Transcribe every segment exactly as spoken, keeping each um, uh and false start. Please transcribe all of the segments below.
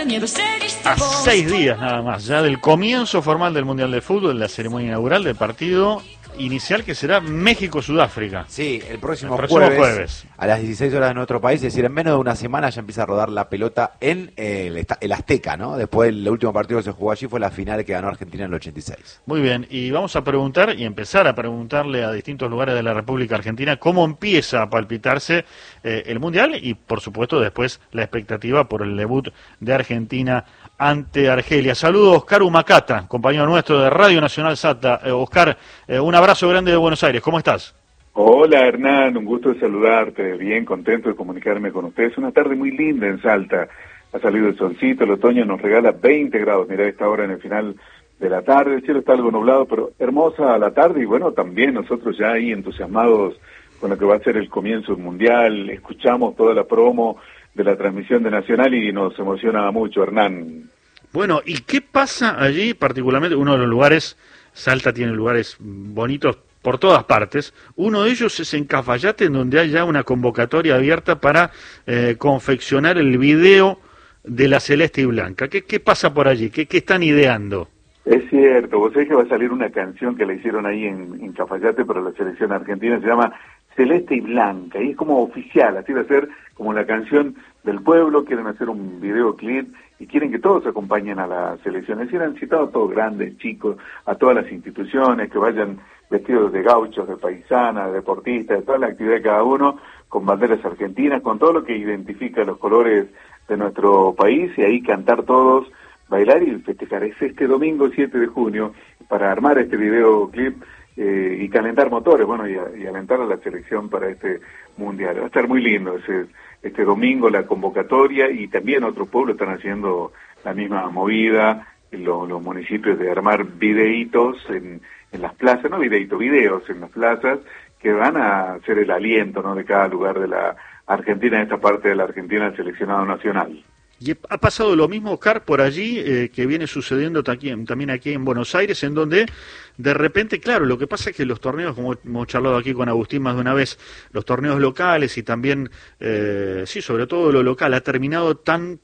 A seis días nada más, ya del comienzo formal del Mundial de Fútbol, la ceremonia inaugural del partido inicial que será México-Sudáfrica. Sí, el próximo, el próximo jueves, jueves a las dieciséis horas de nuestro país, es decir, en menos de una semana ya empieza a rodar la pelota en el, el Azteca, ¿no? Después el último partido que se jugó allí fue la final que ganó Argentina en el ochenta y seis. Muy bien, y vamos a preguntar y empezar a preguntarle a distintos lugares de la República Argentina cómo empieza a palpitarse eh, el Mundial y, por supuesto, después la expectativa por el debut de Argentina ante Argelia. Saludos, Oscar Humacata, compañero nuestro de Radio Nacional Salta. Eh, Oscar, eh, un abrazo grande de Buenos Aires, ¿cómo estás? Hola Hernán, un gusto de saludarte, bien contento de comunicarme con ustedes. Una tarde muy linda en Salta, ha salido el solcito, el otoño nos regala veinte grados, mirá esta hora en el final de la tarde, el cielo está algo nublado, pero hermosa la tarde y bueno, también nosotros ya ahí entusiasmados con lo que va a ser el comienzo del Mundial, escuchamos toda la promo de la transmisión de Nacional y nos emociona mucho, Hernán. Bueno, ¿y qué pasa allí particularmente? Uno de los lugares, Salta tiene lugares bonitos por todas partes, uno de ellos es en Cafayate, en donde hay ya una convocatoria abierta para eh, confeccionar el video de la Celeste y Blanca. ¿Qué, qué pasa por allí? ¿Qué, qué están ideando? Es cierto, vos sabés que va a salir una canción que le hicieron ahí en, en Cafayate para la selección argentina, se llama Celeste y Blanca, y es como oficial, así va a ser como la canción del pueblo, quieren hacer un videoclip y quieren que todos acompañen a la selección. Es decir, han citado a todos grandes, chicos, a todas las instituciones, que vayan vestidos de gauchos, de paisanas, de deportistas, de toda la actividad de cada uno, con banderas argentinas, con todo lo que identifica los colores de nuestro país, y ahí cantar todos, bailar y festejar. Es este domingo siete de junio, para armar este videoclip eh, y calentar motores, bueno, y, a, y alentar a la selección para este mundial. Va a estar muy lindo ese, este domingo la convocatoria, y también otros pueblos están haciendo la misma movida, lo, los municipios de armar videitos en, en las plazas, no videitos, videos en las plazas, que van a ser el aliento, ¿no?, de cada lugar de la Argentina, en esta parte de la Argentina, el seleccionado nacional. Y ha pasado lo mismo, Oscar, por allí, eh, que viene sucediendo también aquí en Buenos Aires, en donde de repente, claro, lo que pasa es que los torneos, como hemos charlado aquí con Agustín más de una vez, los torneos locales y también, eh, sí, sobre todo lo local, ha terminado tan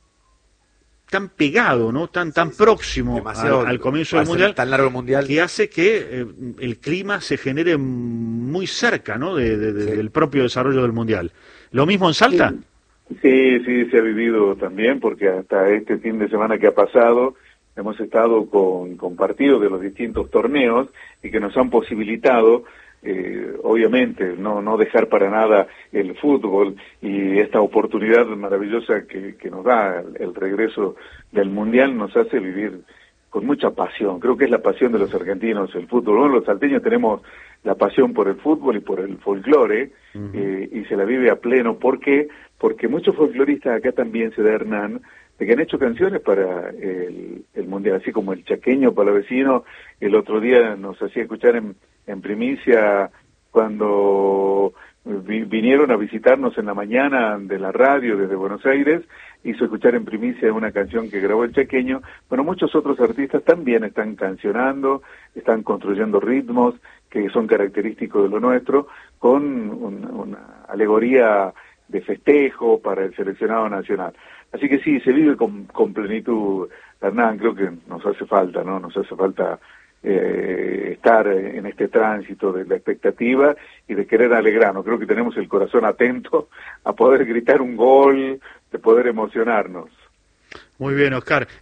tan pegado, ¿no? Tan tan sí, próximo al, al comienzo del mundial, tan largo el mundial, que hace que eh, el clima se genere muy cerca, ¿no?, de, de, de, sí. del propio desarrollo del mundial. ¿Lo mismo en Salta? Sí. Sí, sí, se ha vivido también, porque hasta este fin de semana que ha pasado hemos estado con, con partidos de los distintos torneos y que nos han posibilitado, eh, obviamente, no, no dejar para nada el fútbol y esta oportunidad maravillosa que, que nos da el, el regreso del Mundial nos hace vivir con mucha pasión. Creo que es la pasión de los argentinos el fútbol. Bueno, los salteños tenemos la pasión por el fútbol y por el folclore, uh-huh. eh, y se la vive a pleno. ¿Por qué? Porque muchos folcloristas acá también, se da, Hernán, de que han hecho canciones para el, el Mundial, así como el chaqueño palavecino, el otro día nos hacía escuchar en, en primicia cuando vi, vinieron a visitarnos en la mañana de la radio desde Buenos Aires, hizo escuchar en primicia una canción que grabó el chaqueño. Bueno, muchos otros artistas también están cancionando, están construyendo ritmos que son característicos de lo nuestro, con un, una alegoría de festejo para el seleccionado nacional. Así que sí, se vive con, con plenitud, Hernán. Creo que nos hace falta, ¿no? Nos hace falta eh, estar en este tránsito de la expectativa y de querer alegrarnos. Creo que tenemos el corazón atento a poder gritar un gol, de poder emocionarnos. Muy bien, Oscar.